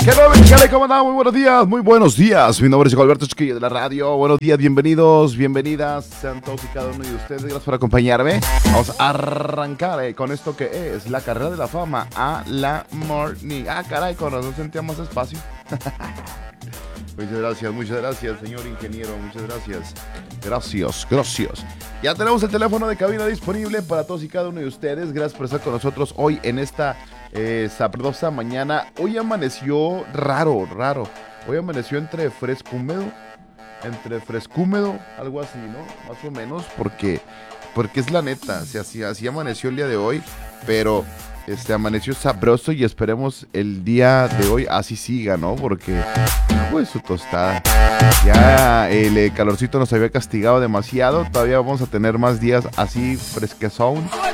¿Qué ¿Cómo andamos? Muy buenos días, muy buenos días. Mi nombre es Alberto Chiquillo de la radio. Buenos días, bienvenidos, bienvenidas. Sean todos y cada uno de ustedes. Gracias por acompañarme. Vamos a arrancar con esto que es la carrera de la fama a la morning. Ah, caray, con razón sentía más espacio. Muchas gracias, señor ingeniero. Muchas gracias. Gracias. Ya tenemos el teléfono de cabina disponible para todos y cada uno de ustedes. Gracias por estar con nosotros hoy en esta sabrosa mañana. Hoy amaneció raro. Hoy amaneció entre frescúmedo, algo así, ¿no? Más o menos, porque es la neta. Así amaneció el día de hoy, pero amaneció sabroso y esperemos el día de hoy así siga, ¿no? Porque pues su tostada. Ya el calorcito nos había castigado demasiado. Todavía vamos a tener más días así fresquezón.